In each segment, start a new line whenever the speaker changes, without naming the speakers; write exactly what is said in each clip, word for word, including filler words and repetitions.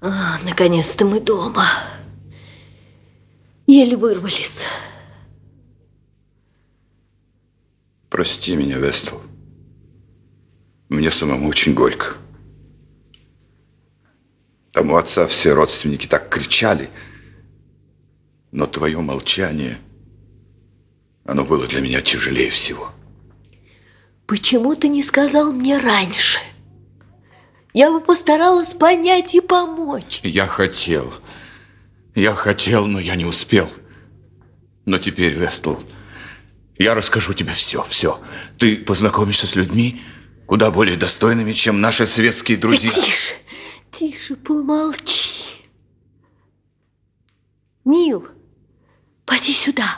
А, наконец-то мы дома. Еле вырвались.
Прости меня, Вестл. Мне самому очень горько. Там у отца все родственники так кричали, но твое молчание, оно было для меня тяжелее всего.
Почему ты не сказал мне раньше? Я бы постаралась понять и помочь.
Я хотел. Я хотел, но я не успел. Но теперь, Вестл, я расскажу тебе все, все. Ты познакомишься с людьми куда более достойными, чем наши светские друзья.
Да тише, тише, помолчи. Нил, поди сюда.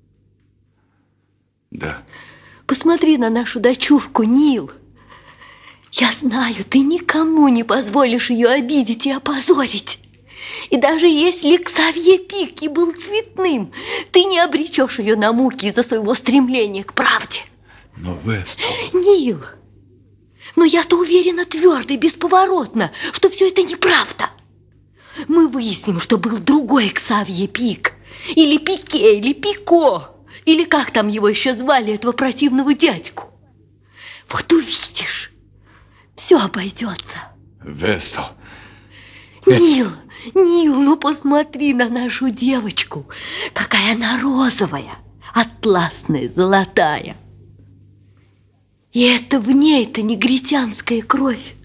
Да.
Посмотри на нашу дочурку, Нил. Я знаю, ты никому не позволишь ее обидеть и опозорить. И даже если Ксавье Пики был цветным, ты не обречешь ее на муки из-за своего стремления к правде.
Но, Вестл...
Нил, но я-то уверена твердо и бесповоротно, что все это неправда. Мы выясним, что был другой Ксавье Пик. Или Пике, или Пико. Или как там его еще звали, этого противного дядьку. Вот увидишь, все обойдется.
Вестл...
Нил, Нил, ну посмотри на нашу девочку. Какая она розовая, атласная, золотая. И это в ней-то негритянская кровь.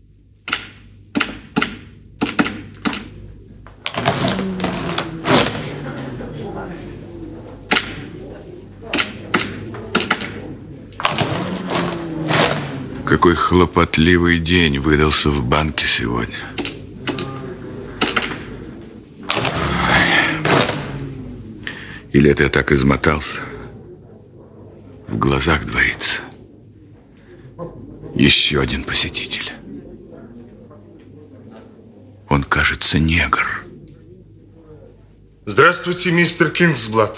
Какой хлопотливый день выдался в банке сегодня. Или это я так измотался? В глазах двоится. Еще один посетитель. Он, кажется, негр.
Здравствуйте, мистер Кингсблад.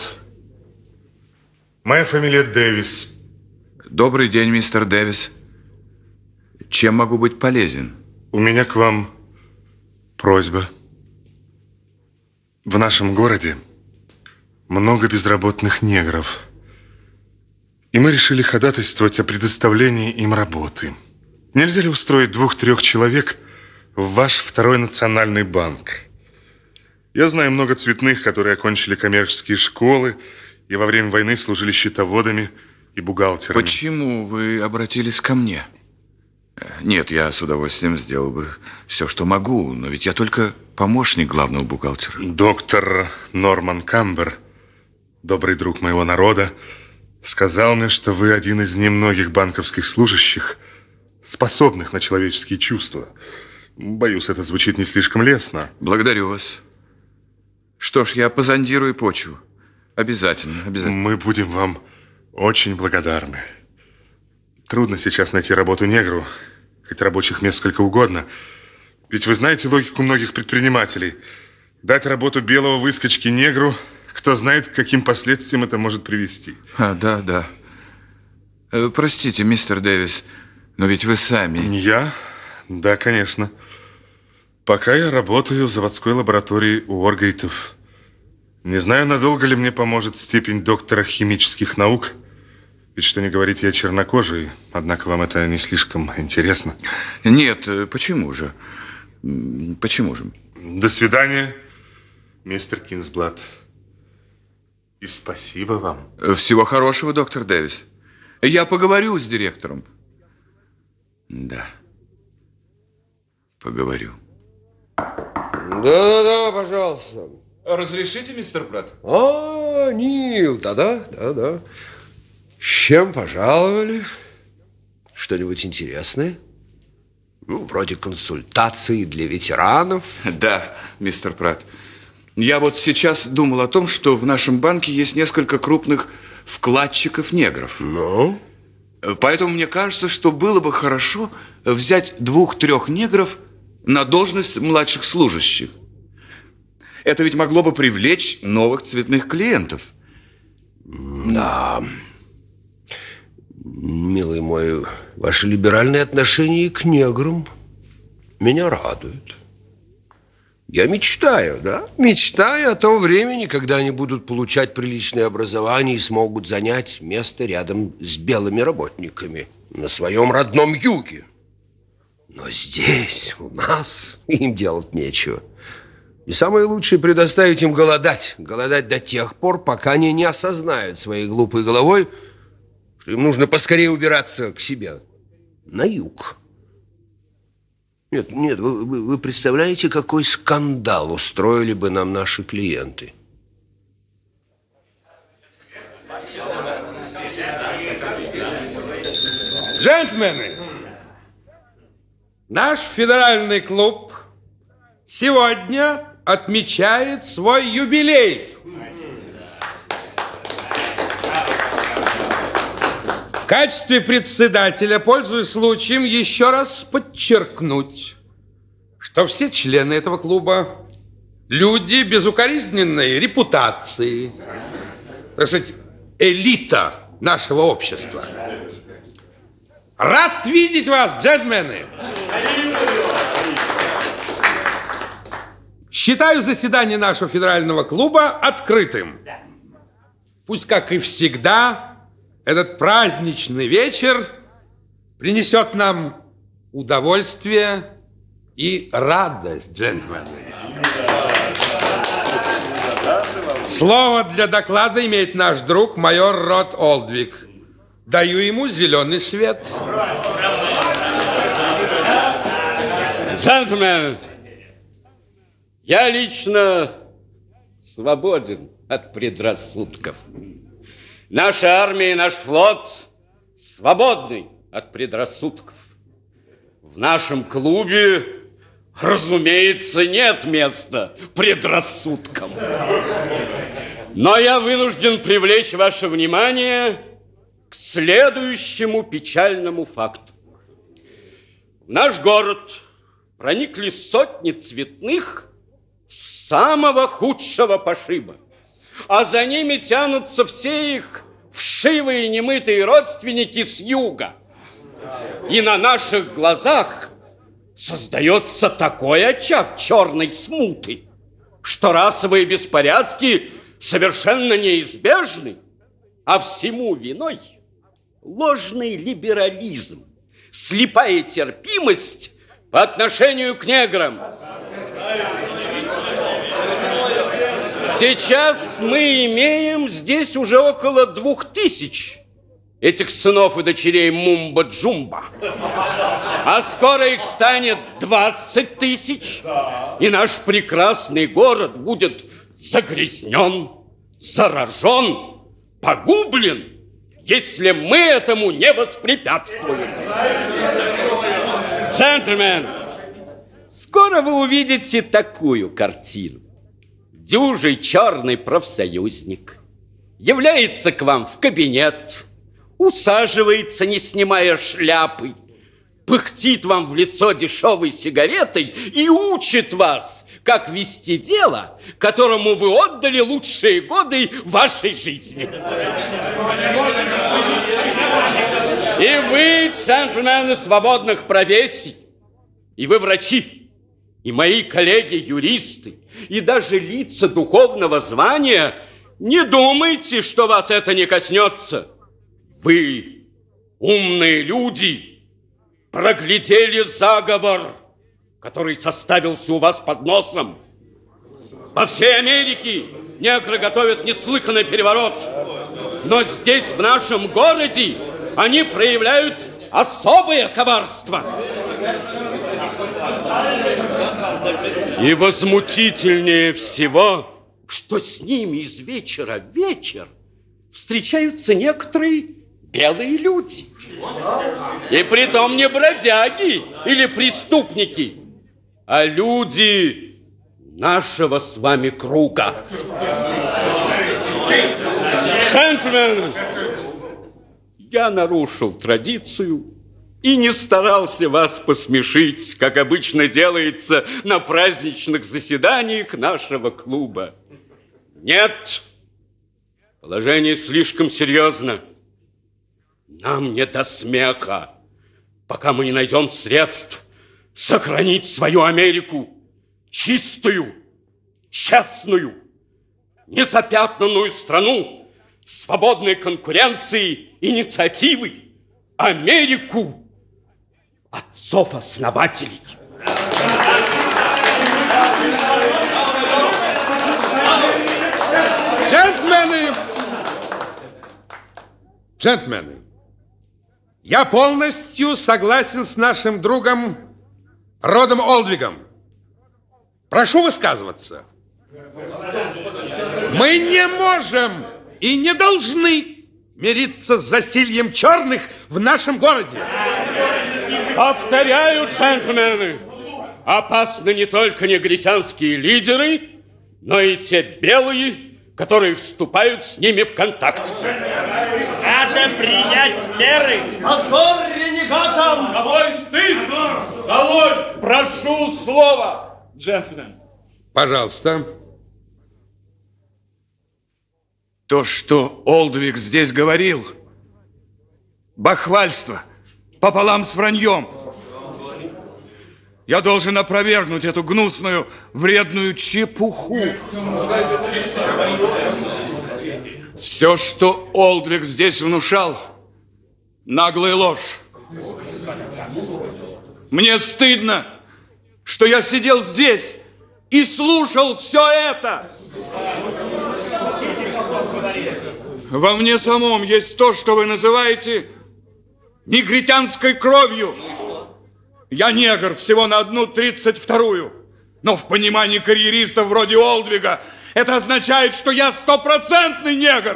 Моя фамилия Дэвис.
Добрый день, мистер Дэвис. Чем могу быть полезен?
У меня к вам просьба. В нашем городе много безработных негров. И мы решили ходатайствовать о предоставлении им работы. Нельзя ли устроить двух-трех человек в ваш второй национальный банк? Я знаю много цветных, которые окончили коммерческие школы и во время войны служили счетоводами и бухгалтерами.
Почему вы обратились ко мне? Нет, я с удовольствием сделал бы все, что могу, но ведь я только помощник главного бухгалтера.
Доктор Норман Камбер, добрый друг моего народа, сказал мне, что вы один из немногих банковских служащих, способных на человеческие чувства. Боюсь, это звучит не слишком лестно.
Благодарю вас. Что ж, я позондирую почву. Обязательно, обязательно.
Мы будем вам очень благодарны. Трудно сейчас найти работу негру, хоть рабочих мест сколько угодно. Ведь вы знаете логику многих предпринимателей. Дать работу белого выскочки негру, кто знает, к каким последствиям это может привести.
А, да, да. Э, простите, мистер Дэвис, но ведь вы сами...
Не я? Да, конечно. Пока я работаю в заводской лаборатории у Оргейтов. Не знаю, надолго ли мне поможет степень доктора химических наук. Ведь, что не говорить, я чернокожий, однако вам это не слишком интересно.
Нет, почему же? Почему же?
До свидания, мистер Кингсблад. И спасибо вам.
Всего хорошего, доктор Дэвис. Я поговорю с директором. Да. Поговорю.
Да-да-да, пожалуйста.
Разрешите, мистер Пратт?
А, Нил, да-да, да-да. С чем пожаловали? Что-нибудь интересное? Ну, вроде консультации для ветеранов.
Да, мистер Пратт. Я вот сейчас думал о том, что в нашем банке есть несколько крупных вкладчиков-негров.
Ну?
Поэтому мне кажется, что было бы хорошо взять двух-трех негров на должность младших служащих. Это ведь могло бы привлечь новых цветных клиентов.
Да. Милый мой, ваши либеральные отношения к неграм меня радуют. Я мечтаю, да? Мечтаю о том времени, когда они будут получать приличное образование и смогут занять место рядом с белыми работниками на своем родном юге. Но здесь, у нас, им делать нечего. И самое лучшее – предоставить им голодать. Голодать до тех пор, пока они не осознают своей глупой головой, что им нужно поскорее убираться к себе на юг. Нет, нет, вы, вы, вы представляете, какой скандал устроили бы нам наши клиенты?
Джентльмены, наш федеральный клуб сегодня отмечает свой юбилей. В качестве председателя пользуюсь случаем еще раз подчеркнуть, что все члены этого клуба люди безукоризненной репутации, так сказать, элита нашего общества. Рад видеть вас, джентльмены! Считаю заседание нашего федерального клуба открытым. Пусть, как и всегда, этот праздничный вечер принесет нам удовольствие и радость, джентльмены. Слово для доклада имеет наш друг майор Рот Олдвик. Даю ему зеленый свет.
Джентльмены, я лично свободен от предрассудков. Наша армия и наш флот свободны от предрассудков. В нашем клубе, разумеется, нет места предрассудкам. Но я вынужден привлечь ваше внимание к следующему печальному факту. В наш город проникли сотни цветных самого худшего пошиба, а за ними тянутся все их вшивые немытые родственники с юга. И на наших глазах создается такой очаг черной смуты, что расовые беспорядки совершенно неизбежны, а всему виной ложный либерализм, слепая терпимость по отношению к неграм. Сейчас мы имеем здесь уже около двух тысяч этих сынов и дочерей Мумба-Джумба. А скоро их станет двадцать тысяч, и наш прекрасный город будет загрязнен, заражен, погублен, если мы этому не воспрепятствуем. Джентльмен, скоро вы увидите такую картину. Дюжий черный профсоюзник является к вам в кабинет, усаживается, не снимая шляпы, пыхтит вам в лицо дешевой сигаретой и учит вас, как вести дело, которому вы отдали лучшие годы вашей жизни. И вы, джентльмены свободных профессий, и вы врачи, и мои коллеги-юристы, и даже лица духовного звания, не думайте, что вас это не коснется. Вы, умные люди, проглядели заговор, который составился у вас под носом. По всей Америке негры готовят неслыханный переворот. Но здесь, в нашем городе, они проявляют особое коварство. И возмутительнее всего, что с ними из вечера в вечер встречаются некоторые белые люди. И притом не бродяги или преступники, а люди нашего с вами круга. Джентльмены, я нарушил традицию и не старался вас посмешить, как обычно делается на праздничных заседаниях нашего клуба. Нет, положение слишком серьезно. Нам не до смеха, пока мы не найдем средств сохранить свою Америку. чистую, честную, незапятнанную страну, свободной конкуренцией, инициативой, Америку отцов-основателей.
Джентльмены! Джентльмены! Я полностью согласен с нашим другом Родом Олдвигом. Прошу высказываться. Мы не можем и не должны мириться с засильем черных в нашем городе.
Повторяю, джентльмены, опасны не только негритянские лидеры, но и те белые, которые вступают с ними в контакт.
Надо принять меры. Позор ренегатам!
Долой стыд! Долой!
Прошу слова, джентльмен.
Пожалуйста.
То, что Олдвиг здесь говорил, бахвальство пополам с враньем. Я должен опровергнуть эту гнусную, вредную чепуху. Все, что Олдвиг здесь внушал, наглая ложь. Мне стыдно, что я сидел здесь и слушал все это. Во мне самом есть то, что вы называете негритянской кровью. Я негр всего на одну тридцать вторую. Но в понимании карьеристов вроде Олдвига это означает, что я стопроцентный негр.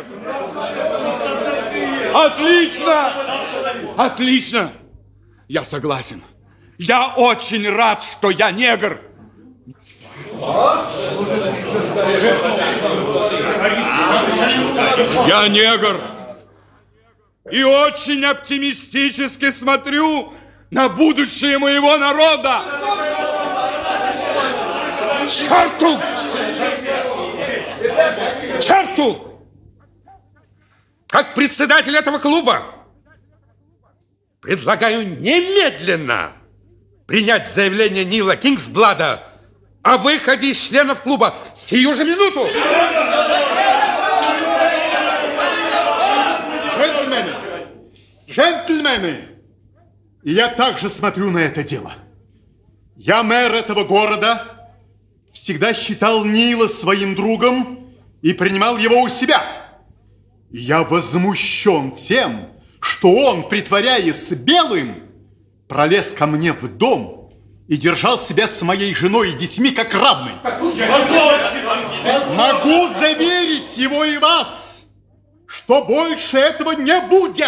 Отлично! Отлично! Я согласен. Я очень рад, что я негр. Я негр. И очень оптимистически смотрю на будущее моего народа.
Черту! Черту! Как председатель этого клуба предлагаю немедленно принять заявление Нила Кингсблада о выходе из членов клуба сию же минуту.
Джентльмены! Джентльмены! И я также смотрю на это дело. Я мэр этого города, всегда считал Нила своим другом и принимал его у себя. И я возмущен тем, что он, притворяясь белым, пролез ко мне в дом и держал себя с моей женой и детьми как равный. Могу заверить его и вас, что больше этого не будет.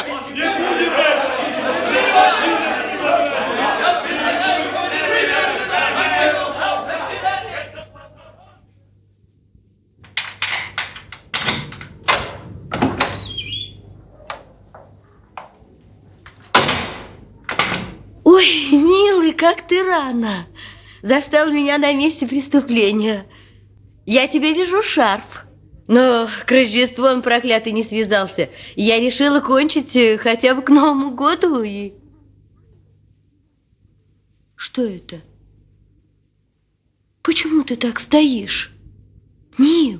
Ой, милый, как ты рано. Застал меня на месте преступления. Я тебе вяжу шарф. Но к Рождеству он проклятый не связался. Я решила кончить хотя бы к Новому году и... Что это? Почему ты так стоишь? Нил?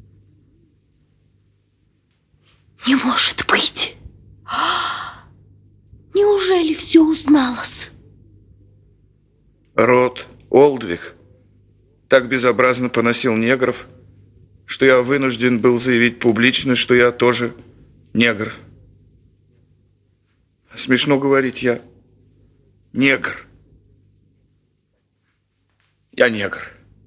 Не может быть. Неужели все узналось?
Род Олдвиг так безобразно поносил негров, что я вынужден был заявить публично, что я тоже негр. Смешно говорить, я негр. Я негр.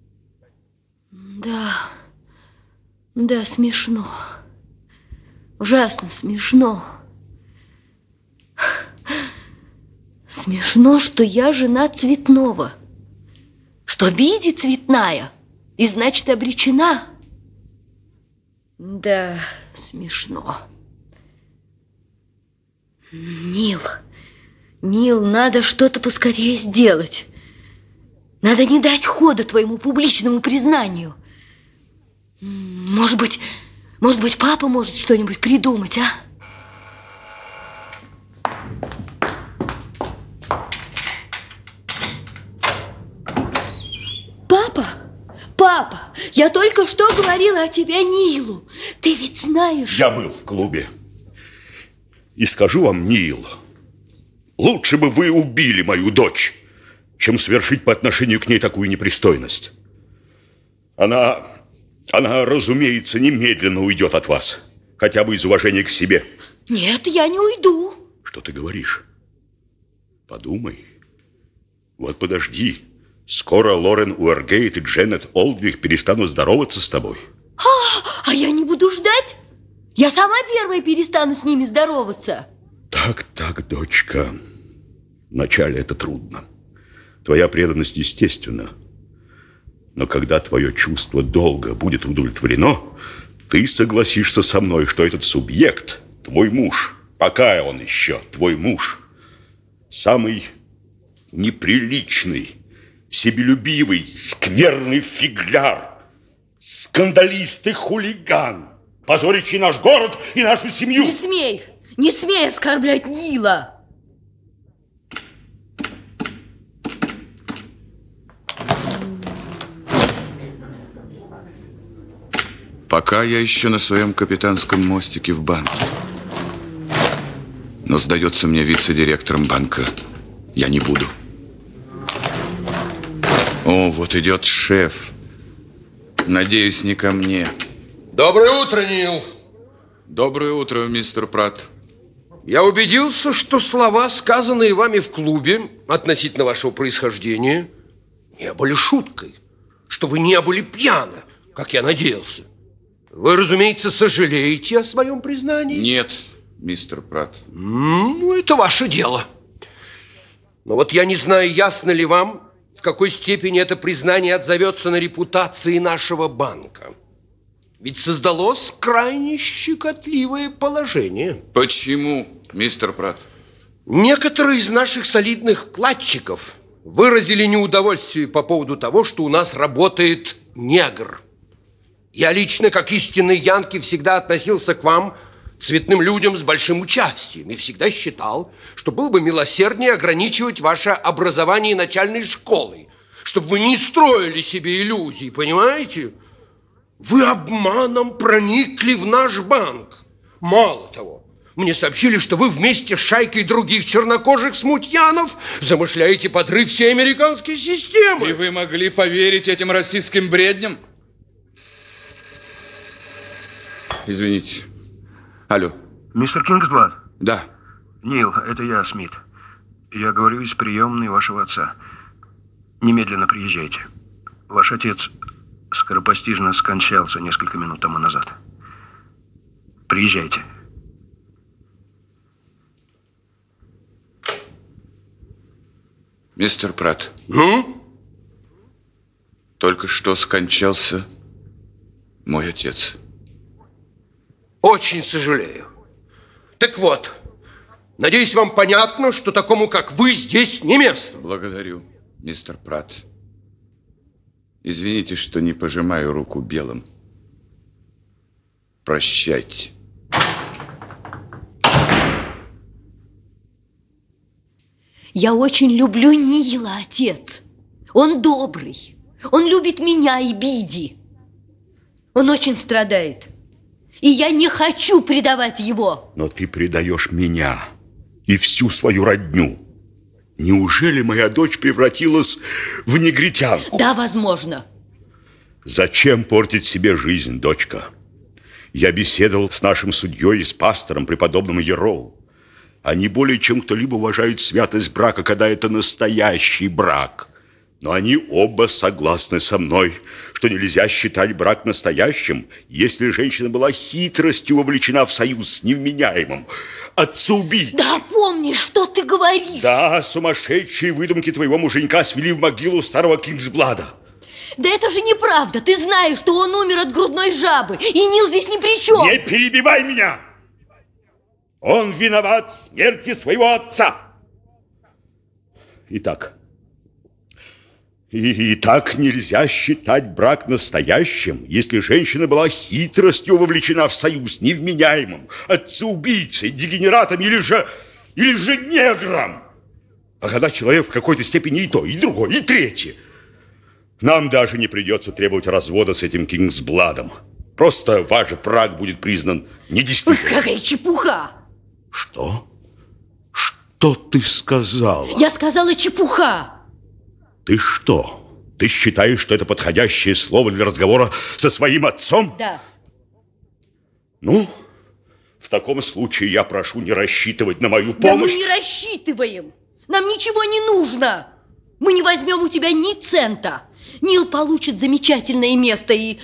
Да, да, смешно. Ужасно смешно. Смешно, что я жена Цветного, что Биди цветная и значит обречена. Да, смешно. Нил, Нил, надо что-то поскорее сделать. Надо не дать хода твоему публичному признанию. Может быть, может быть, папа может что-нибудь придумать, а? Папа? Папа, я только что говорила о тебе Нилу. Ты ведь знаешь...
Я был в клубе. И скажу вам, Нил, лучше бы вы убили мою дочь, чем совершить по отношению к ней такую непристойность. Она, она, разумеется, немедленно уйдет от вас, хотя бы из уважения к себе.
Нет, я не уйду.
Что ты говоришь? Подумай. Вот подожди. Скоро Лорен Уэргейт и Дженнет Олдвик перестанут здороваться с тобой.
А, а я не буду ждать? Я сама первая перестану с ними здороваться.
Так, так, дочка. Вначале это трудно. Твоя преданность естественна. Но когда твое чувство долга будет удовлетворено, ты согласишься со мной, что этот субъект, твой муж, пока он еще твой муж, самый неприличный, себелюбивый, скверный фигляр, скандалист и хулиган, позорящий наш город и нашу семью.
Не смей, не смей оскорблять Нила.
Пока я еще на своем капитанском мостике в банке. Но сдается мне вице-директором банка я не буду. О, вот идет шеф. Надеюсь, не ко мне.
Доброе утро, Нил.
Доброе утро, мистер Пратт.
Я убедился, что слова, сказанные вами в клубе относительно вашего происхождения, не были шуткой, что вы не были пьяны, как я надеялся. Вы, разумеется, сожалеете о своем признании?
Нет, мистер Пратт.
Ну, это ваше дело. Но вот я не знаю, ясно ли вам, в какой степени это признание отзовется на репутации нашего банка. Ведь создалось крайне щекотливое положение.
Почему, мистер Пратт?
Некоторые из наших солидных вкладчиков выразили неудовольствие по поводу того, что у нас работает негр. Я лично, как истинный янки, всегда относился к вам, цветным людям, с большим участием, и всегда считал, что было бы милосерднее ограничивать ваше образование начальной школой, чтобы вы не строили себе иллюзий, понимаете? Вы обманом проникли в наш банк. Мало того, мне сообщили, что вы вместе с шайкой других чернокожих смутьянов замышляете подрыв всей американской системы.
И вы могли поверить этим расистским бредням?
Извините. Алло.
Мистер Кингсблад?
Да.
Нил, это я, Смит. Я говорю из приемной вашего отца. Немедленно приезжайте. Ваш отец скоропостижно скончался несколько минут тому назад. Приезжайте.
Мистер Пратт.
Ну?
Только что скончался мой отец.
Очень сожалею. Так вот, надеюсь, вам понятно, что такому, как вы, здесь не место.
Благодарю, мистер Пратт. Извините, что не пожимаю руку белым. Прощайте.
Я очень люблю Нила, отец. Он добрый. Он любит меня и Биди. Он очень страдает. И я не хочу предавать его.
Но ты предаешь меня и всю свою родню. Неужели моя дочь превратилась в негритянку?
Да, возможно.
Зачем портить себе жизнь, дочка? Я беседовал с нашим судьей и с пастором, преподобным Ероу. Они более чем кто-либо уважают святость брака, когда это настоящий брак. Но они оба согласны со мной, что нельзя считать брак настоящим, если женщина была хитростью вовлечена в союз с невменяемым отцеубийцей.
Да, помни, что ты говоришь.
Да, сумасшедшие выдумки твоего муженька свели в могилу старого Кингсблада.
Да это же неправда. Ты знаешь, что он умер от грудной жабы, и Нил здесь ни при чем.
Не перебивай меня! Он виноват в смерти своего отца. Итак... И, и так нельзя считать брак настоящим, если женщина была хитростью вовлечена в союз с невменяемым, отцеубийцей, дегенератом или же, или же негром. А когда человек в какой-то степени и то, и другое, и третье. Нам даже не придется требовать развода с этим Кингсбладом. Просто ваш брак будет признан недействительным.
Какая чепуха!
Что? Что ты сказала?
Я сказала чепуха!
Ты что? Ты считаешь, что это подходящее слово для разговора со своим отцом?
Да.
Ну, в таком случае я прошу не рассчитывать на мою помощь.
Да мы не рассчитываем. Нам ничего не нужно. Мы не возьмем у тебя ни цента. Нил получит замечательное место и...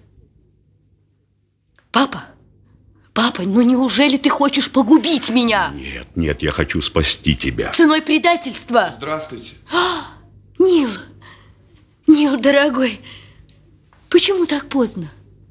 Папа, папа, ну неужели ты хочешь погубить меня?
Нет, нет, я хочу спасти тебя.
Ценой предательства?
Здравствуйте.
А, Нил, Нил, дорогой, почему так поздно?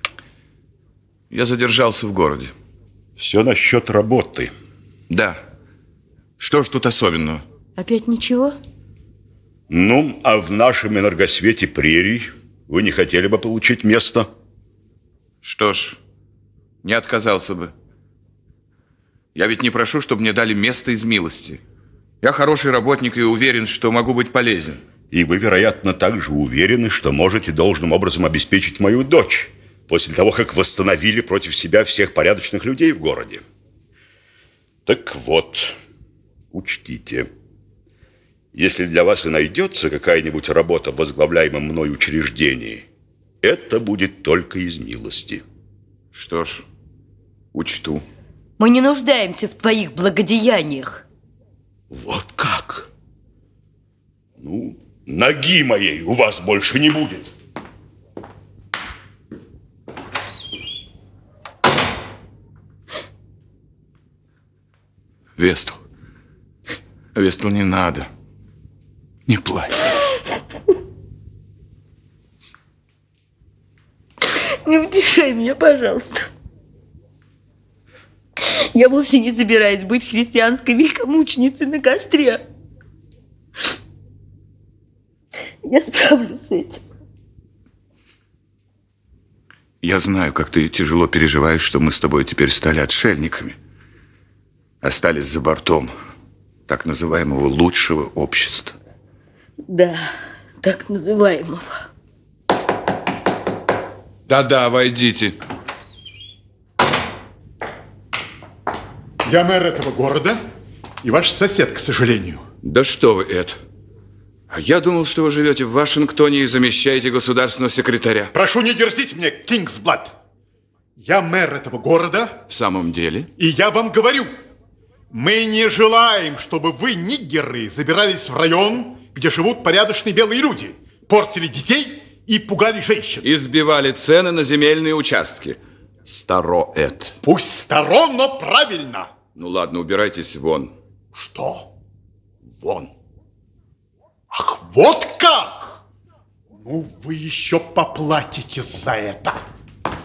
Я задержался в городе.
Все насчет работы.
Да. Что ж тут особенного?
Опять ничего?
Ну, а в нашем энергосвете прерий вы не хотели бы получить место?
Что ж, не отказался бы. Я ведь не прошу, чтобы мне дали место из милости. Я хороший работник и уверен, что могу быть полезен.
И вы, вероятно, также уверены, что можете должным образом обеспечить мою дочь после того, как восстановили против себя всех порядочных людей в городе. Так вот, учтите, если для вас и найдется какая-нибудь работа в возглавляемом мной учреждении, это будет только из милости.
Что ж, учту.
Мы не нуждаемся в твоих благодеяниях.
Вот как? Ну, ноги моей у вас больше не будет.
Вестл. Вестл, не надо. Не плачь.
Не утешай меня, пожалуйста. Я вовсе не собираюсь быть христианской великомученицей на костре. Я справлюсь с этим.
Я знаю, как ты тяжело переживаешь, что мы с тобой теперь стали отшельниками. Остались за бортом так называемого лучшего общества.
Да, так называемого.
Да-да, войдите.
Я мэр этого города и ваш сосед, к сожалению.
Да что вы это? А я думал, что вы живете в Вашингтоне и замещаете государственного секретаря.
Прошу не дерзить мне, Кингсблад. Я мэр этого города.
В самом деле?
И я вам говорю, мы не желаем, чтобы вы, ниггеры, забирались в район, где живут порядочные белые люди, портили детей и пугали женщин.
Избивали цены на земельные участки. Старо это.
Пусть старо, но правильно.
Ну ладно, убирайтесь вон.
Что?
Вон.
Ах, вот как! Ну, вы еще поплатитесь за это.